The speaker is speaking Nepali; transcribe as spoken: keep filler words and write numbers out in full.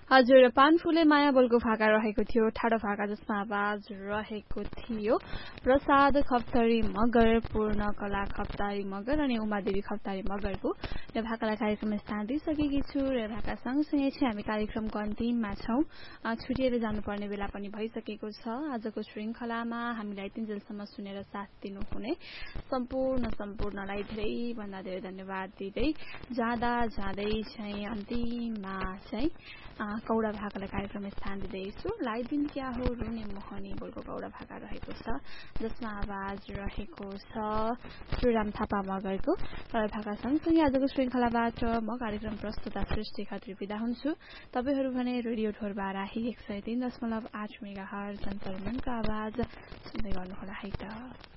हजुर पानफुले माया बोलको भाका रहेको थियो ठाडो भाका जसमा आवाज रहेको थियो प्रसाद खप्तरी मगर पूर्ण कला खप्तरी मगर अनि उमादेवी खप्तरी मगरको यो भाकालाई कार्यक्रममा स्थान दिइसकेकी छु र भाका सँगसँगै चाहिँ हामी कार्यक्रमको अन्तिममा छौं छुटिएर जानुपर्ने बेला पनि भइसकेको छ आजको श्रृंखलामा हामीलाई तिनजेलसम्म सुनेर साथ दिनुहुने सम्पूर्ण सम्पूर्णलाई धेरै भन्दा धेरै धन्यवाद दिँदै जाँदा जाँदै चाहिँ अन्तिममा चाहिँ कौडा भाकालाई कार्यक्रममा स्थान दिँदैछु लाइदिन क्या हो रुने मोहनी बोलको कौडा भाका रहेको छ जसमा आवाज रहेको छ श्रीराम थापा मगरको कौडा भाका सँगसँगै आजको श्रृंखलाबाट म कार्यक्रम प्रस्तुता सृष्टि खत्री बिदा हुन्छु तपाईहरू भने रेडियो ठोरबाराही एक सय तीन दशमलव आठ मेगा हर्ज अन्तर्मनको आवाज सुन्दै गर्नुहोला है त।